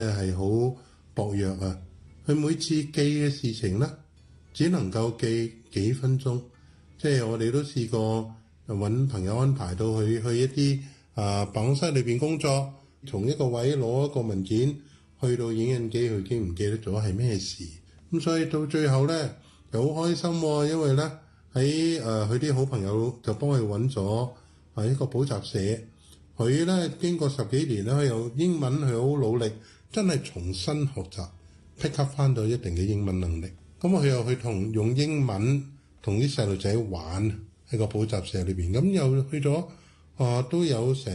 係好薄弱啊。佢每次記嘅事情咧，只能夠記幾分鐘。即係我哋都試過揾朋友安排到佢去一啲辦公室裏邊工作，從一個位攞一個文件去到影印機，佢已經唔記得咗係咩事。咁所以到最後咧又好開心喎，因為咧喺佢啲好朋友就幫佢揾咗一個補習社。佢咧經過10幾年咧，佢又英文佢好努力，真係重新學習 pick up 翻到一定嘅英文能力。咁佢又去用英文同啲細路仔玩喺個補習社裏邊，咁又去咗都有成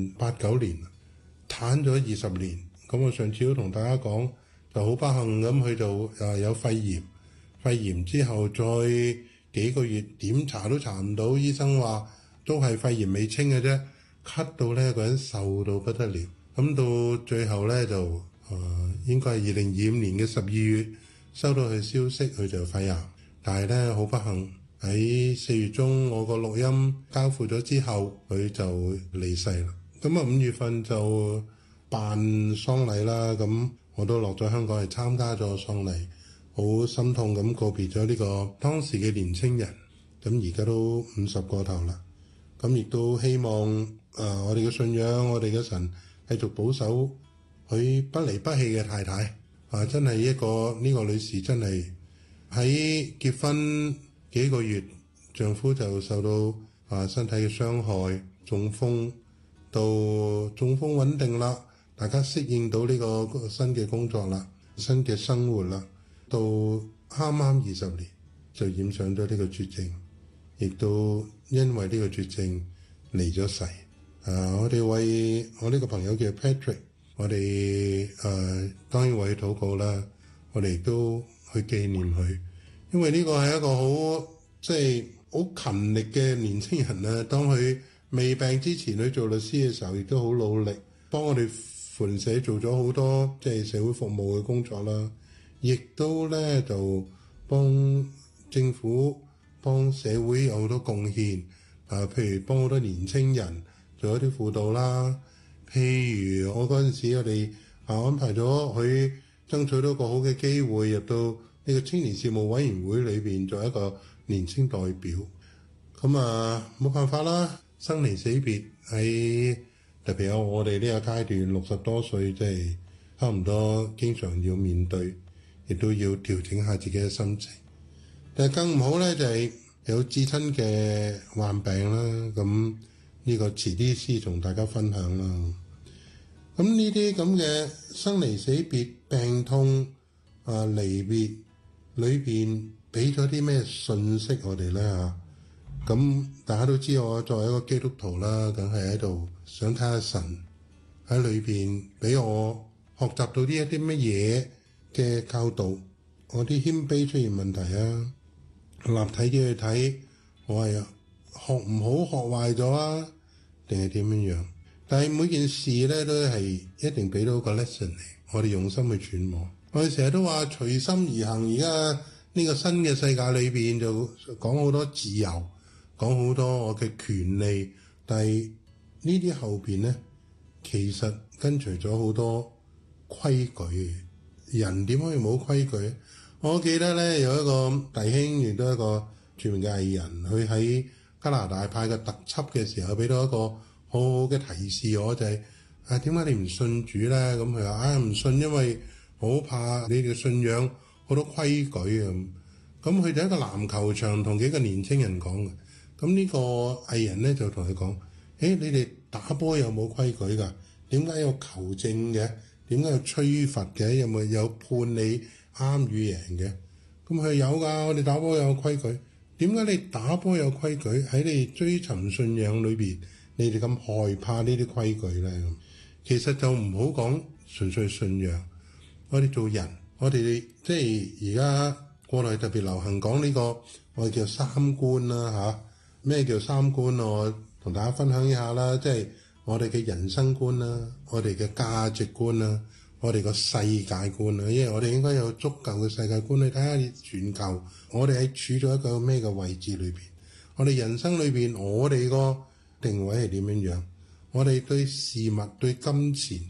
8、9年，攤咗20年。咁我上次都同大家講，就好不幸咁佢就有肺炎之後再幾個月點查都查唔到，醫生話都係肺炎未清嘅啫，咳到咧個人瘦到不得了。咁到最後咧就應該係2025年嘅12月收到佢消息，佢就肺癌。但係咧好不幸喺4月中我個錄音交付咗之後，佢就離世啦。咁5月份就辦喪禮啦，咁我都落咗香港去參加咗喪禮，好心痛咁告別咗呢個當時嘅年青人。咁而家都50過頭啦，咁亦都希望我哋嘅信仰，我哋嘅神繼續保守佢不離不棄嘅太太。真係呢個女士真係喺結婚幾個月，丈夫就受到身體嘅傷害，中風，到中風穩定啦，大家適應到呢個新嘅工作啦，新嘅生活啦，到啱啱20年就染上咗呢個絕症，亦都因為呢個絕症離咗世。我哋為我呢個朋友叫 Patrick， 我哋當然為佢禱告啦，我哋亦都去紀念佢，因為呢個係一個好勤力嘅年青人啊。當佢未病之前去做律師嘅時候，亦都好努力幫我哋援社做咗好多社會服務嘅工作啦，亦都咧就幫政府幫社會有好多貢獻。譬如幫好多年青人做一啲輔導啦，譬如我嗰陣時我哋安排咗佢爭取到個好嘅機會入到呢個青年事務委員會裏邊做一個年青代表。咁冇辦法啦，生離死別喺特別有我哋呢個階段60多歲，即係差唔多經常要面對，亦都要調整下自己嘅心情。但係更唔好咧就係有至親嘅患病啦，咁呢個遲啲先同大家分享啦。咁呢啲咁嘅生離死別、病痛離別裏邊俾咗啲咩信息我哋咧嚇？咁大家都知我作為一個基督徒啦，梗係喺度想睇下神喺裏邊俾我學習到啲一啲乜嘢嘅教導。我啲謙卑出現問題啊，立體啲去睇，我係學唔好學壞咗啊，定係點樣？但係每件事咧都係一定俾到個 lesson 嚟，我哋用心去揣摩。我哋成日都話隨心而行，而家呢個新嘅世界裏邊就講好多自由，講好多我嘅權利，但係呢啲後邊咧其實跟隨咗好多規矩。人點可以冇規矩？我記得咧有一個弟兄，亦都一個著名嘅藝人，佢喺加拿大派嘅特輯嘅時候，俾到一個好好嘅提示我，就係點解你唔信主咧？咁佢話唔信，因為好怕你哋信仰好多規矩啊。咁佢就喺一個籃球場同幾個年青人講嘅。咁呢個藝人咧就同佢講：你哋打波有冇規矩㗎？點解有球證嘅？點解有吹罰嘅？有判你啱與贏嘅？咁佢有㗎，我哋打波有規矩。點解你打波有規矩？喺你追尋信仰裏邊，你哋咁害怕呢啲規矩咧？其實就唔好講純粹信仰。我哋做人，我哋即係而家過來特別流行講呢個，我哋叫三觀啦嚇。咩叫三觀？我同大家分享一下啦，即係我哋嘅人生觀啦，我哋嘅價值觀啦，我哋個世界觀啦。因為我哋應該有足夠嘅世界觀。你睇下全球，我哋喺處咗一個咩嘅位置裏邊？我哋人生裏邊，我哋個定位係點樣樣？我哋對事物、對金錢、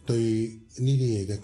對呢啲嘢嘅